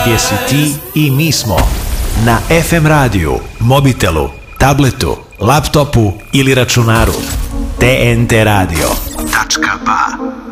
gdje si ti i mi smo. Na FM radiju, mobitelu, tabletu, laptopu ili računaru. TNT Radio.ba